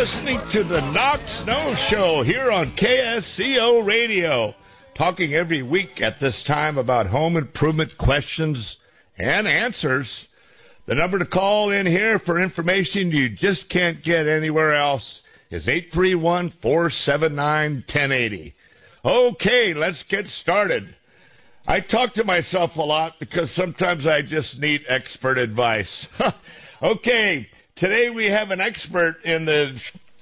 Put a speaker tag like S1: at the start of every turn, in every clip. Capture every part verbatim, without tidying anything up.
S1: listening to the Knox Snow Show here on K S C O Radio, talking every week at this time about home improvement questions and answers. The number to call in here for information you just can't get anywhere else is eight three one, four seven nine, one zero eight zero. Okay, let's get started. I talk to myself a lot because sometimes I just need expert advice. Okay, today we have an expert in the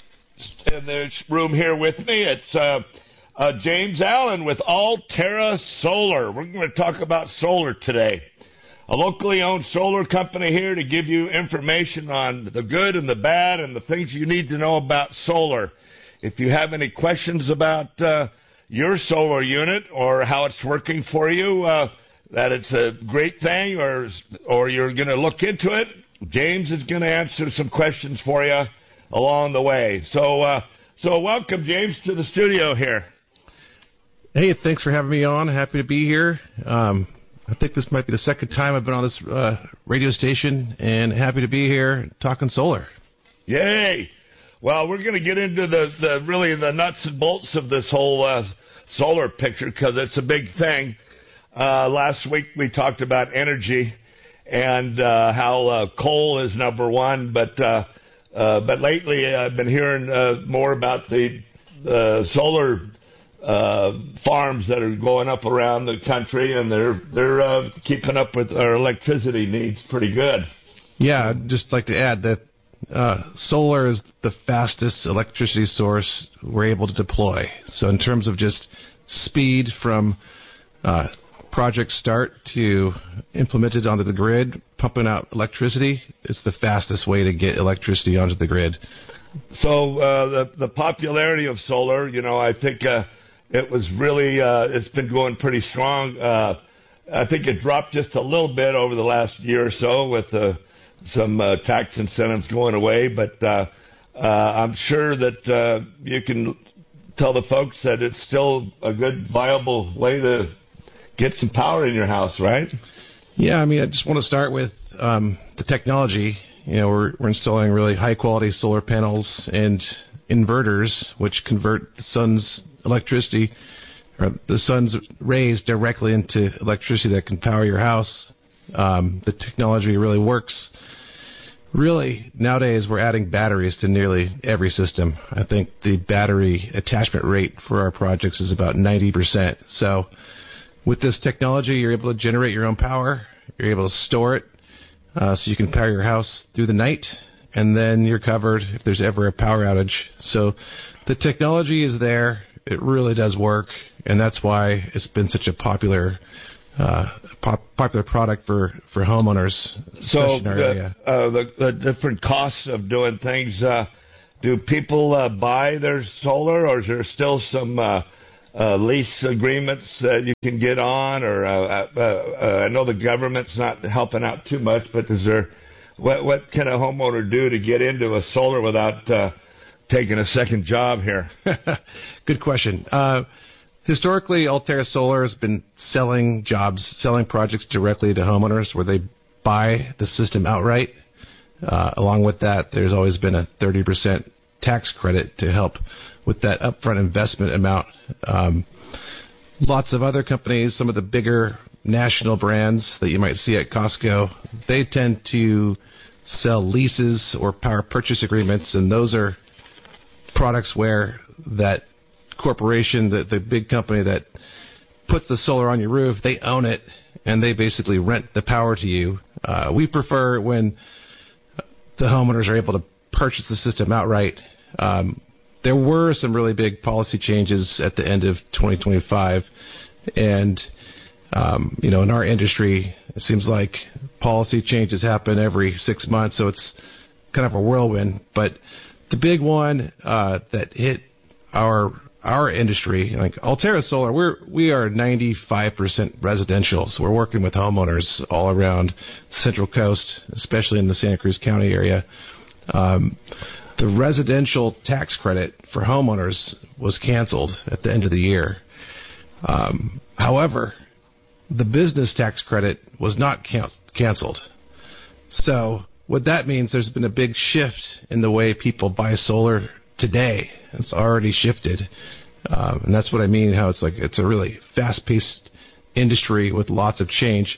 S1: in the room here with me. It's uh, uh, James Allen with Altera Solar. We're going to talk about solar today. A locally owned solar company here to give you information on the good and the bad and the things you need to know about solar. If you have any questions about uh, your solar unit or how it's working for you, uh, that it's a great thing or or you're going to look into it, James is going to answer some questions for you along the way. So, uh, so welcome, James, to the studio here.
S2: Hey, thanks for having me on. Happy to be here. Um, I think this might be the second time I've been on this uh, radio station, and happy to be here talking solar.
S1: Yay! Well, we're going to get into the, the really the nuts and bolts of this whole uh, solar picture because it's a big thing. Uh, last week we talked about energy and uh, how uh, coal is number one, but uh, uh, but lately I've been hearing uh, more about the uh, solar Uh, farms that are going up around the country, and they're they're uh, keeping up with our electricity needs pretty good.
S2: Yeah, I'd just like to add that uh, solar is the fastest electricity source we're able to deploy. So in terms of just speed from uh, project start to implemented onto the grid, pumping out electricity, it's the fastest way to get electricity onto the grid.
S1: So uh, the the popularity of solar, you know, I think. Uh, It was really, uh, it's been going pretty strong. Uh, I think it dropped just a little bit over the last year or so with uh, some uh, tax incentives going away. But uh, uh, I'm sure that uh, you can tell the folks that it's still a good, viable way to get some power in your house, right?
S2: Yeah, I mean, I just want to start with um, the technology. You know, we're, we're installing really high-quality solar panels and inverters, which convert the sun's electricity, or the sun's rays directly into electricity that can power your house. Um, the technology really works. Really, nowadays, we're adding batteries to nearly every system. I think the battery attachment rate for our projects is about ninety percent. So with this technology, you're able to generate your own power. You're able to store it uh, so you can power your house through the night, and then you're covered if there's ever a power outage. So the technology is there. It really does work, and that's why it's been such a popular uh, pop, popular product for, for homeowners.
S1: So
S2: in our
S1: the,
S2: area.
S1: Uh, the, the different costs of doing things, uh, do people uh, buy their solar, or is there still some uh, uh, lease agreements that you can get on? Or uh, uh, uh, I know the government's not helping out too much, but is there what, what can a homeowner do to get into a solar without uh, taking a second job here?
S2: Good question. Uh, historically, Altera Solar has been selling jobs, selling projects directly to homeowners where they buy the system outright. Uh, along with that, there's always been a thirty percent tax credit to help with that upfront investment amount. Um, lots of other companies, some of the bigger national brands that you might see at Costco, they tend to sell leases or power purchase agreements, and those are products where that corporation, the, the big company that puts the solar on your roof, they own it, and they basically rent the power to you. Uh, we prefer when the homeowners are able to purchase the system outright. Um, there were some really big policy changes at the end of twenty twenty-five, and um, you know, in our industry, it seems like policy changes happen every six months, so it's kind of a whirlwind. But the big one uh, that hit our our industry, like Altera Solar, we're we are ninety-five percent residential, so we're working with homeowners all around the Central Coast, especially in the Santa Cruz County area. Um, the residential tax credit for homeowners was canceled at the end of the year. Um, however, the business tax credit was not can- canceled. So what that means, there's been a big shift in the way people buy solar today. It's already shifted. Um, and that's what I mean, how it's like it's a really fast-paced industry with lots of change.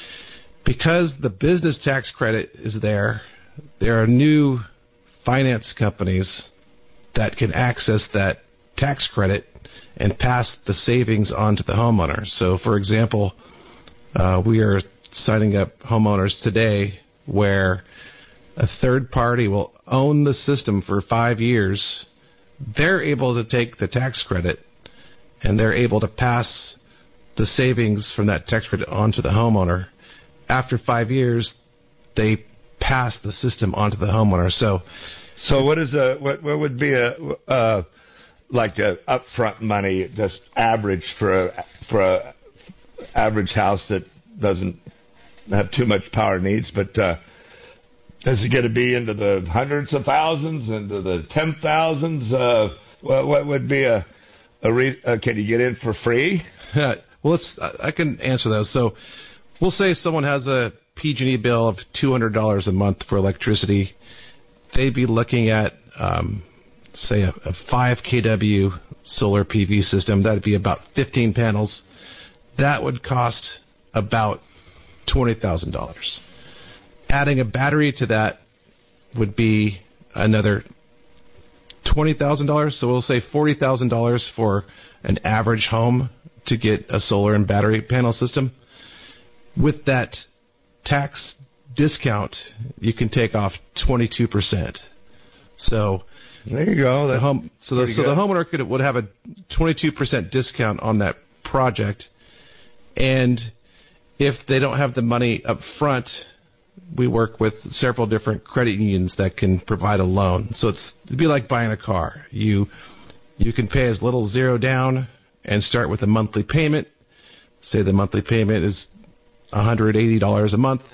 S2: Because the business tax credit is there, there are new finance companies that can access that tax credit and pass the savings on to the homeowner. So, for example, uh, we are signing up homeowners today where a third party will own the system for five years. They're able to take the tax credit, and they're able to pass the savings from that tax credit on to the homeowner. After five years, they pass the system on to the homeowner. So,
S1: so what is a what, what would be a uh, like a upfront money, just average for a for a average house that doesn't have too much power needs, but uh, is it going to be into the hundreds of thousands, into the ten thousands? Uh, what, what would be a a re- uh, can you get in for free?
S2: well, let's I can answer those. So, we'll say someone has a P G and E bill of two hundred dollars a month for electricity. They'd be looking at, um, say, a, a five kilowatt solar P V system. That'd be about fifteen panels. That would cost about twenty thousand dollars. Adding a battery to that would be another twenty thousand dollars. So we'll say forty thousand dollars for an average home to get a solar and battery panel system. With that tax discount, you can take off twenty-two percent. So
S1: there you go.
S2: The home, so the, so the homeowner could would have a twenty-two percent discount on that project. And if they don't have the money up front, we work with several different credit unions that can provide a loan. So it's it'd be like buying a car. You you can pay as little zero down and start with a monthly payment. Say the monthly payment is one hundred eighty dollars a month.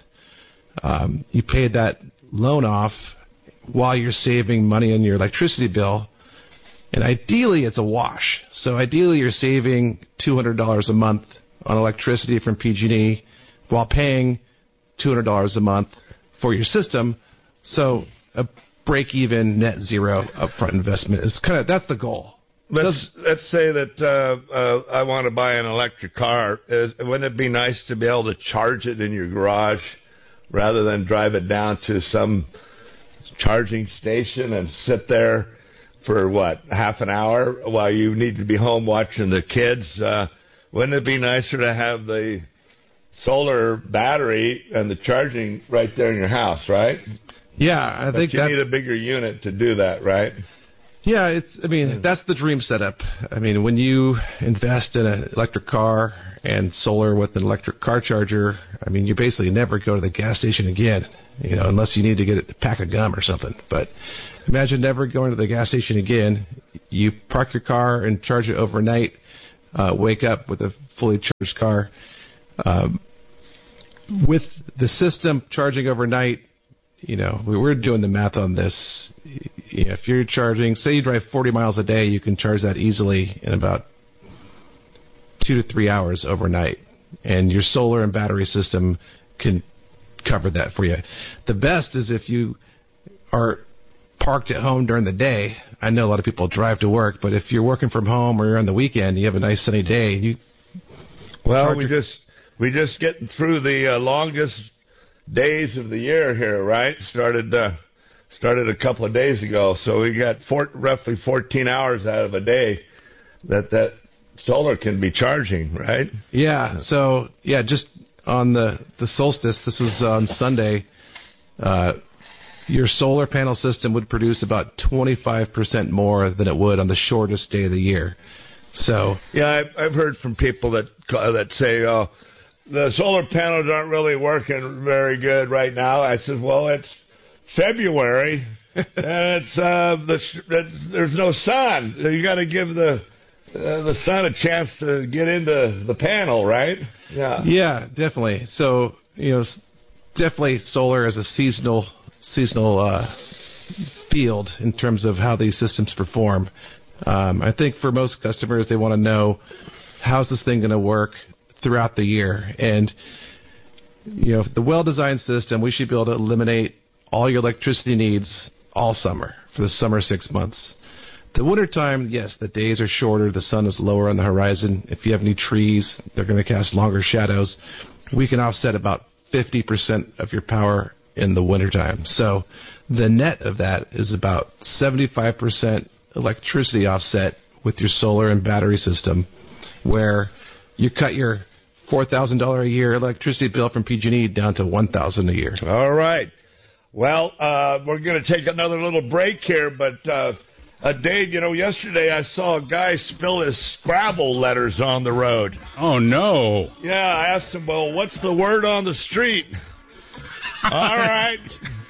S2: Um, you pay that loan off while you're saving money on your electricity bill. And ideally, it's a wash. So ideally, you're saving two hundred dollars a month on electricity from P G and E while paying two hundred dollars a month for your system. So a break-even net zero upfront investment is kind of, that's the goal.
S1: Let's let's say that uh, uh, I want to buy an electric car. Is, wouldn't it be nice to be able to charge it in your garage rather than drive it down to some charging station and sit there for, what, half an hour while you need to be home watching the kids? Uh, wouldn't it be nicer to have the solar battery and the charging right there in your house, right?
S2: Yeah, I
S1: but
S2: think
S1: you
S2: that's...
S1: need a bigger unit to do that, right?
S2: Yeah, it's. I mean, that's the dream setup. I mean, when you invest in an electric car and solar with an electric car charger, I mean, you basically never go to the gas station again, you know, unless you need to get a pack of gum or something. But imagine never going to the gas station again. You park your car and charge it overnight, uh, wake up with a fully charged car. Um, with the system charging overnight, you know, we we're doing the math on this. You know, if you're charging, say you drive forty miles a day, you can charge that easily in about two to three hours overnight. And your solar and battery system can cover that for you. The best is if you are parked at home during the day. I know a lot of people drive to work, but if you're working from home or you're on the weekend, you have a nice sunny day. You
S1: well, we your... just we just getting through the uh, longest days of the year here, right? Started uh, started a couple of days ago, so we got four, roughly fourteen hours out of a day that that solar can be charging, right?
S2: Yeah. So yeah, just on the the solstice, this was on Sunday. Uh, your solar panel system would produce about twenty-five percent more than it would on the shortest day of the year. So
S1: yeah, I've, I've heard from people that that say, "Oh, the solar panels aren't really working very good right now." I said, "Well, it's February, and it's uh, the it's, there's no sun. You got to give the uh, the sun a chance to get into the panel, right?" Yeah.
S2: Yeah, definitely. So you know, definitely solar is a seasonal seasonal uh, field in terms of how these systems perform. Um, I think for most customers, they want to know, how's this thing going to work throughout the year? And, you know, the well-designed system, we should be able to eliminate all your electricity needs all summer, for the summer six months. The wintertime, yes, the days are shorter, the sun is lower on the horizon. If you have any trees, they're going to cast longer shadows. We can offset about fifty percent of your power in the wintertime. So the net of that is about seventy-five percent electricity offset with your solar and battery system, where you cut your four thousand dollars a year electricity bill from P G and E down to one thousand dollars a year.
S1: All right. Well, uh, we're going to take another little break here, but uh, uh, Dave, you know, yesterday I saw a guy spill his Scrabble letters on the road.
S3: Oh, no.
S1: Yeah, I asked him, well, what's the word on the street? All right.